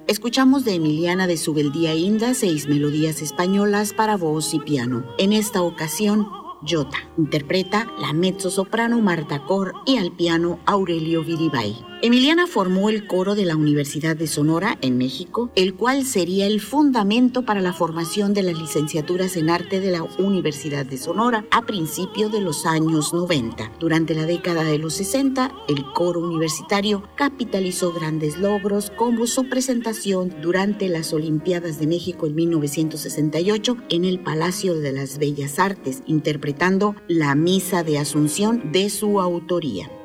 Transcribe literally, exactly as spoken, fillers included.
escuchamos de Emiliana de Zubeldía Inda seis melodías españolas para voz y piano. En esta ocasión, Jota. Interpreta la mezzosoprano Marta Cor y al piano Aurelio Viribay. Emiliana formó el coro de la Universidad de Sonora en México, el cual sería el fundamento para la formación de las licenciaturas en arte de la Universidad de Sonora a principios de los años noventa. Durante la década de los sesenta, el coro universitario capitalizó grandes logros como su presentación durante las Olimpiadas de México en mil novecientos sesenta y ocho en el Palacio de las Bellas Artes, interpretando la Misa de Asunción de su autoría.